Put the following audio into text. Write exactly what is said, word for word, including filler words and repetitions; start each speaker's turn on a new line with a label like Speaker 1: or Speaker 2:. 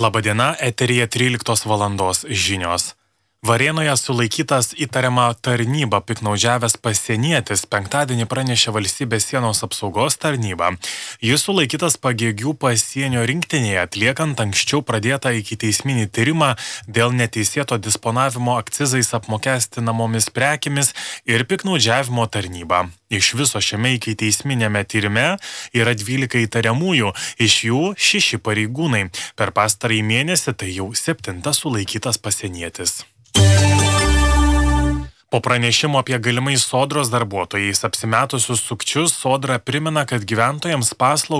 Speaker 1: Labadiena, eteryje tryliktos valandos žinios. Varėnoje sulaikytas įtariama tarnyba piknaudžiavęs pasienietis penktadienį pranešė valstybės sienos apsaugos tarnyba. Jis sulaikytas Pagėgių pasienio rinktinėje, atliekant anksčiau pradėtą ikiteisminį tyrimą dėl neteisėto disponavimo akcizais apmokestinamomis prekiamis ir piknaudžiavimo tarnyba. Iš viso šiame ikiteisminėme tyrime yra dvylika įtariamųjų, iš jų šeši pareigūnai. Per pastarąjį mėnesį tai jau septintas sulaikytas pasienietis. Po pranešimo apie galimai Sodros darbuotojais apsimetusius sukčius, Sodra primena, kad gyventojams paslaugos